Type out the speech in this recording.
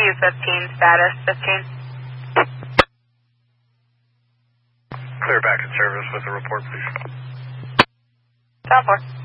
215, status 15. Clear back in service with a report, please. Down 4.